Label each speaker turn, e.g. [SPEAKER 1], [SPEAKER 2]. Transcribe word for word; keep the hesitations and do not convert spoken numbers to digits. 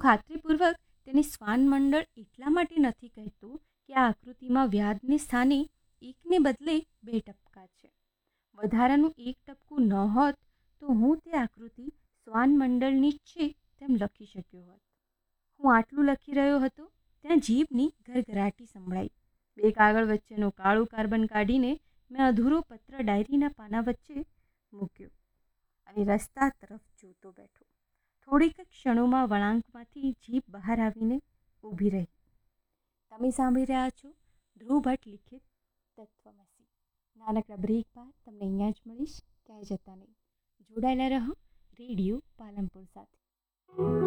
[SPEAKER 1] ખાતરીપૂર્વક તેને શ્વાન મંડળ એટલા માટે નથી કહેતું કે આ આકૃતિમાં વ્યાજને સ્થાને એકને બદલે બે ટપકા છે. વધારાનું એક ટપકું ન હોત તો હું તે આકૃતિ શ્વાન મંડળની જ છે તેમ લખી શક્યો હોત. હું આટલું લખી રહ્યો હતો ત્યાં જીભની ઘરઘરાટી સંભળાઈ. બે કાગળ વચ્ચેનો કાળું કાર્બન કાઢીને મેં અધૂરો પત્ર ડાયરીના પાના વચ્ચે મૂક્યો અને રસ્તા તરફ જોતો બેઠો. થોડીક ક્ષણોમાં વળાંકમાંથી જીભ બહાર આવીને ઊભી રહી. તમે સાંભળી રહ્યા છો ધ્રુવ ભટ્ટ લિખિત તત્વમસી. નાનકડા બ્રેક બાદ તમને અહીંયા જ મળીશ, ક્યાંય જતા નહીં. જોડાયેલા રહો રેડિયો પાલનપુર સાથે.